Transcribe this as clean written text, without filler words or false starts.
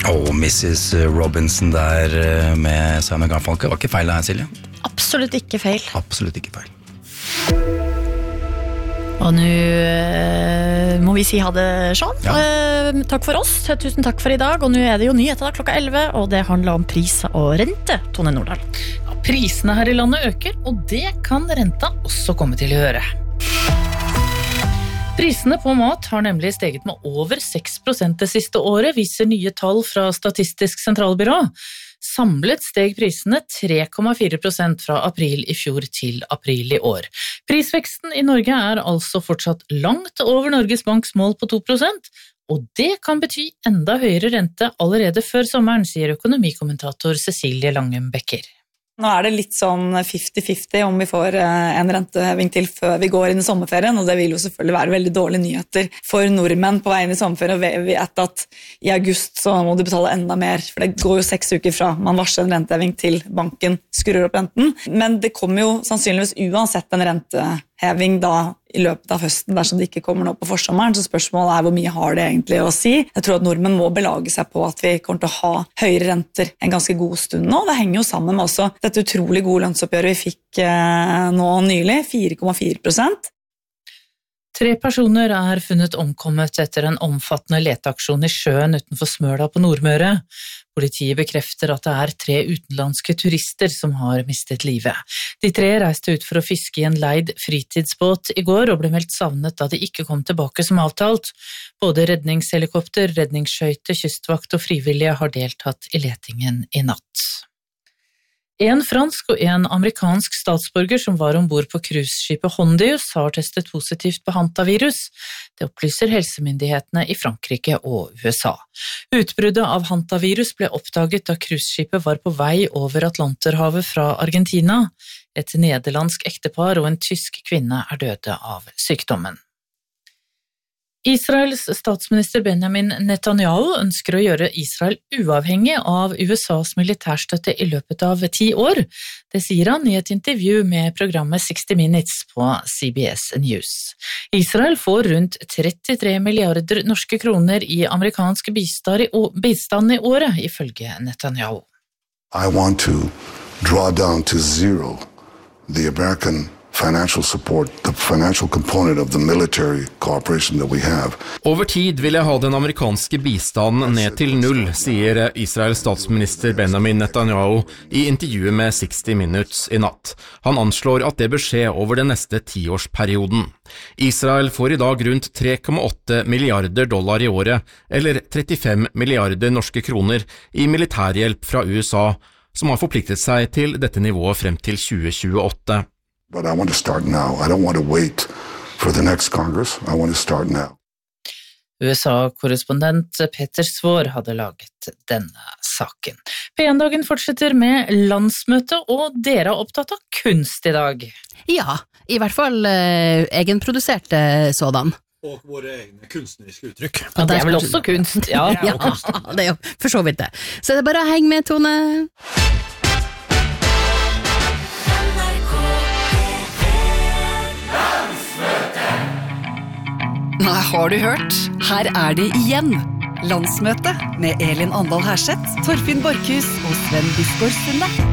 Mrs. Robinson der med Simon Garfunkel. Det var ikke feil det her, Silje. Absolutt ikke feil. Absolutt ikke feil. Og nå må vi si ha det, Sean. Ja. Takk for oss. Tusen takk for i dag. Og nå det jo nyheter da, klokka 11, og det handler om priser og rente, Tone Nordahl. Ja, prisene her i landet øker, og det kan renta også komme til å gjøre. Prisene på mat har nemlig steget med over 6% det siste året, viser nye tall fra Statistisk sentralbyrå. Samlet steg prisene 3,4% fra april i fjor til april i år. Prisveksten i Norge altså fortsatt langt over Norges Banks mål på 2%, og det kan bety enda høyere rente allerede før sommeren, sier økonomikommentator Cecilie Langem Becker. Nå det litt sånn 50-50 om vi får en renteheving til før vi går inn i sommerferien, og det vil jo selvfølgelig være veldig dårlige nyheter for nordmenn på vei inn i sommerferien, og vi vet at i august så må du betale enda mer, for det går jo 6 uker fra man varsler en renteheving til banken skrur opp renten, men det kommer jo sannsynligvis uansett en renteheving da i løpet av høsten dersom det ikke kommer nå på forsommeren, så spørsmålet hvor mye har det egentlig å si. Jeg tror at nordmenn må belage seg på at vi kommer til å ha høyere renter en ganske god stund nå. Det henger jo sammen med også dette utrolig gode lønnsoppgjøret vi fikk nå nylig, 4,4%. 3 personer funnet omkommet etter en omfattende leteaksjon i sjøen utenfor Smøla på Nordmøre. Politiet bekrefter at det 3 utenlandske turister som har mistet livet. De 3 reiste ut for å fiske i en leid fritidsbåt i går og ble meldt savnet da de ikke kom tilbake som avtalt. Både redningshelikopter, redningsskøyte, kystvakt og frivillige har deltatt i letingen i natt. En fransk og en amerikansk statsborger som var ombord på cruiseskipet Hondius har testet positivt på hantavirus. Det opplyser helsemyndighetene i Frankrike og USA. Utbruddet av hantavirus ble oppdaget da cruiseskipet var på vei over Atlanterhavet fra Argentina. Et nederlandsk ektepar og en tysk kvinne døde av sykdommen. Israels statsminister Benjamin Netanyahu ønsker å gjøre Israel uavhengig av USAs militærstøtte i løpet av 10 år. Det sier han i et intervju med programmet 60 Minutes på CBS News. Israel får rundt 33 milliarder norske kroner i amerikansk bistand i året, ifølge Netanyahu. I want to draw down to zero the American financial support, the financial component of the military cooperation that we have. Over tid vil jeg ha den amerikanske bistanden ned til 0, sier Israels statsminister Benjamin Netanyahu i intervjuet med 60 Minutes i natt. Han anslår at det bør skje over den neste 10-årsperioden. Israel får i dag rundt 3,8 milliarder dollar i året, eller 35 milliarder norske kroner, i militærhjelp fra USA, som har forpliktet seg til dette nivået frem til 2028. But I want to start now. I don't want to wait for the next Congress. I want to start now. USA-korrespondent Peter Svår hadde laget denne saken. P1-dagen fortsetter med landsmøte, og dere opptatt av kunst i dag. Ja, i hvert fall egenproduserte sådan. Og våre egne kunstneriske uttrykk. Ja, det vel også kunst. Ja, ja, det jo for så vidt det. Så det bare å henge med, Tone. Nei, har du hørt? Her det igjen. Landsmøte med Elin Andal Herseth, Torfinn Borchhus og Sven Biskår Sunde.